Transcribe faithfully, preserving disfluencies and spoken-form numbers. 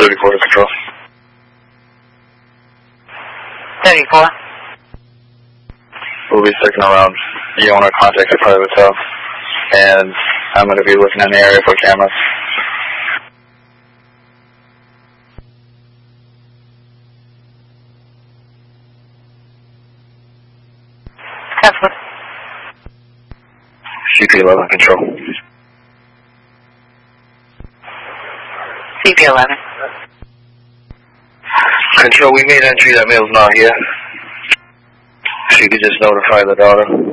thirty-four to control. thirty-four. We'll be sticking around. You want to contact the private hotel, and I'm going to be looking in the area for cameras. C P eleven, control. C P eleven. Control, we made entry that mail's not here. If you could just notify the daughter.